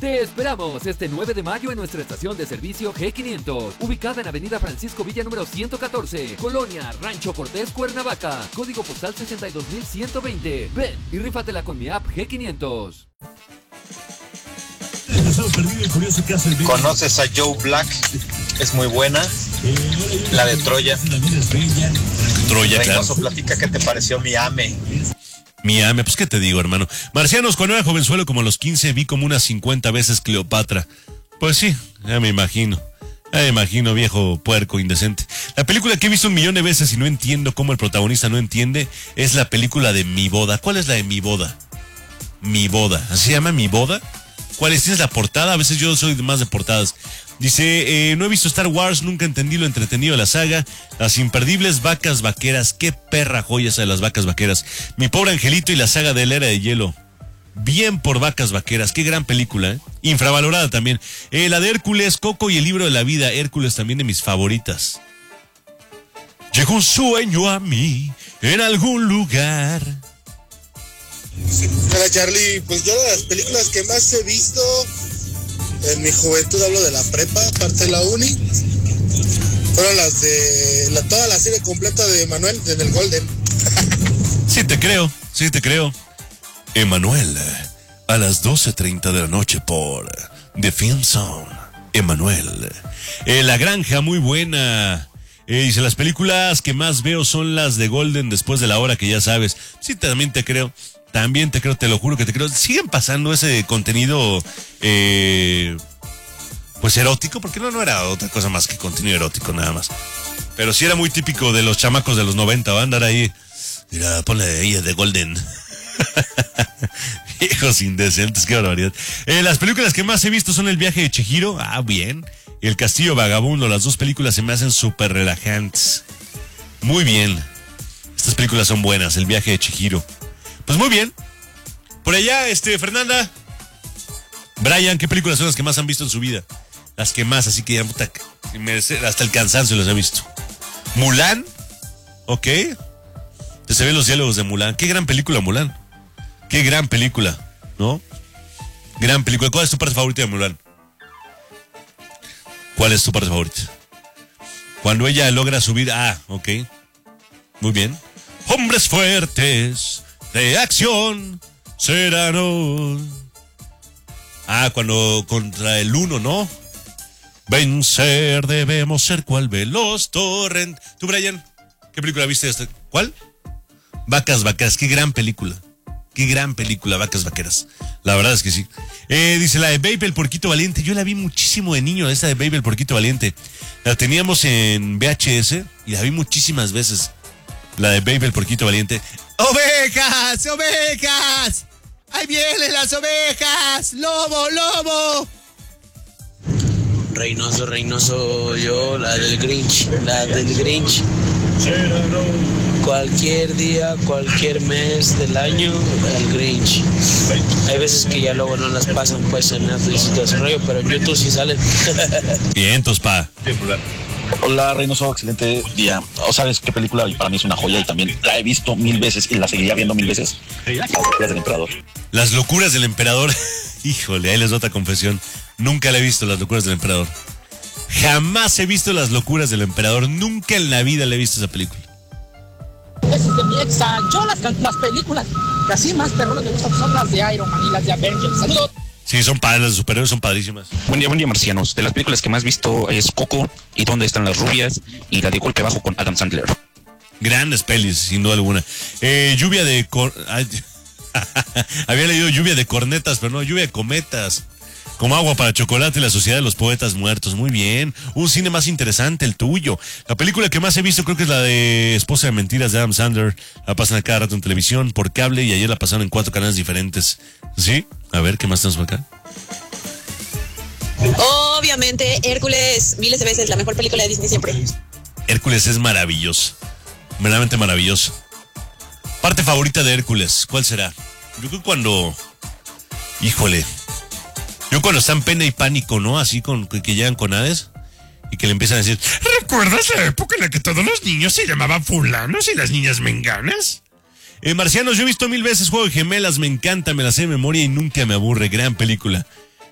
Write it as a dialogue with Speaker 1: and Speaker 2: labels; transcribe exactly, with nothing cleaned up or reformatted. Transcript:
Speaker 1: Te esperamos este nueve de mayo en nuestra estación de servicio G quinientos, ubicada en Avenida Francisco Villa número ciento catorce, Colonia Rancho Cortés, Cuernavaca, código postal sesenta y dos mil ciento veinte. Ven y rífatela con mi app G quinientos.
Speaker 2: ¿Conoces a Joe Black? Es muy buena. La de Troya.
Speaker 3: Troya,
Speaker 2: Reynoso,
Speaker 3: claro.
Speaker 2: platica qué te pareció Miami.
Speaker 3: Miami, pues qué te digo, hermano. Marcianos, cuando era jovenzuelo como a los quince vi como unas cincuenta veces Cleopatra. Pues sí, ya me imagino. Ya me imagino, viejo puerco indecente. La película que he visto un millón de veces y no entiendo cómo el protagonista no entiende es la película de Mi Boda. ¿Cuál es la de Mi Boda? Mi Boda. ¿Así se llama Mi Boda? ¿Cuál es? ¿Tienes la portada? A veces yo soy más de portadas. Dice, eh, no he visto Star Wars, nunca he entendido lo entretenido de la saga. Las imperdibles vacas vaqueras, qué perra joya esa de las vacas vaqueras. Mi pobre angelito y la saga de la Era de Hielo. Bien por vacas vaqueras, qué gran película, ¿eh? Infravalorada también. Eh, la de Hércules, Coco y el libro de la vida. Hércules también de mis favoritas. Llegó un sueño a mí en algún lugar.
Speaker 4: Hola Charlie, pues yo de las películas que más he visto en mi juventud, hablo de la prepa, parte de la uni, fueron las de la, toda la serie completa de Emanuel en el Golden.
Speaker 3: Sí te creo, sí te creo. Emanuel, a las doce treinta de la noche por The Film Zone. Emanuel. Eh, La Granja, muy buena. Eh, dice, las películas que más veo son las de Golden después de la hora que ya sabes. Sí, también te creo. También te creo, te lo juro que te creo. Siguen pasando ese contenido, eh, pues erótico, porque no, no era otra cosa más que contenido erótico nada más. Pero sí era muy típico de los chamacos de los noventa, va a andar ahí. Mira, ponle ella de Golden. Hijos indecentes, qué barbaridad. Eh, las películas que más he visto son El viaje de Chihiro, ah, bien. Y El castillo vagabundo, las dos películas se me hacen súper relajantes. Muy bien. Estas películas son buenas, El viaje de Chihiro. Pues muy bien. Por allá, este, Fernanda. Brian, ¿qué películas son las que más han visto en su vida? Las que más, así que ya, puta, hasta el cansancio los he visto. Mulan, ok. Se ven los diálogos de Mulan. Qué gran película, Mulan. Qué gran película, ¿no? Gran película. ¿Cuál es tu parte favorita de Mulan? ¿Cuál es tu parte favorita? Cuando ella logra subir. Ah, ok. Muy bien. Hombres fuertes de acción serán. Ah, cuando contra el uno, ¿no? Vencer debemos ser cual veloz torrent. ¿Tú, Brian? ¿Qué película viste esta? ¿Cuál? Vacas Vaqueras. Qué gran película. Qué gran película, Vacas Vaqueras. La verdad es que sí. Eh, dice la de Babe el Porquito Valiente. Yo la vi muchísimo de niño, esta de Babe el Porquito Valiente. La teníamos en V H S y la vi muchísimas veces. La de Babe el Porquito Valiente. ¡Ovejas! ¡Ovejas! ¡Ahí vienen las ovejas! ¡Lobo, lobo!
Speaker 5: Reynoso, Reynoso, yo, la del Grinch, la del Grinch. Cualquier día, cualquier mes del año, el Grinch. Hay veces que ya luego no las pasan pues en Netflix y todo ese rollo, pero en YouTube sí salen.
Speaker 3: Vientos, pa.
Speaker 6: Hola Reynoso, excelente día. ¿O sabes qué película para mí es una joya y también la he visto mil veces y la seguiría viendo mil veces? Las locuras del emperador.
Speaker 3: Las locuras del emperador. Híjole, ahí les doy otra confesión. Nunca la he visto, Las locuras del emperador. Jamás he visto Las locuras del emperador. Nunca en la vida le he visto esa película.
Speaker 7: Es de mi exa. Yo las, las películas que así más perronas me gustan son las de Iron Man y las de Avengers. Saludos.
Speaker 3: Sí, son padres, las de superhéroes son padrísimas.
Speaker 8: Buen día, buen día, marcianos. De las películas que más he visto es Coco y Dónde están las rubias y la de Golpe Bajo con Adam Sandler.
Speaker 3: Grandes pelis, sin duda alguna. Eh, lluvia de... Cor... Ay, había leído lluvia de cornetas, pero no, lluvia de cometas. Como agua para chocolate, La sociedad de los poetas muertos. Muy bien. Un cine más interesante, el tuyo. La película que más he visto creo que es la de Esposa de Mentiras de Adam Sandler. La pasan a cada rato en televisión, por cable, y ayer la pasaron en cuatro canales diferentes. ¿Sí? A ver, ¿qué más tenemos por acá?
Speaker 9: Obviamente, Hércules, miles de veces la mejor película de Disney siempre.
Speaker 3: Hércules es maravilloso. Verdaderamente maravilloso. Parte favorita de Hércules, ¿cuál será? Yo creo cuando... Híjole... Yo cuando están pena y pánico, ¿no? Así con que llegan con Hades y que le empiezan a decir, ¿recuerdas la época en la que todos los niños se llamaban fulanos y las niñas menganas? Eh, Marcianos, yo he visto mil veces Juego de Gemelas, me encanta, me la sé de memoria y nunca me aburre. Gran película.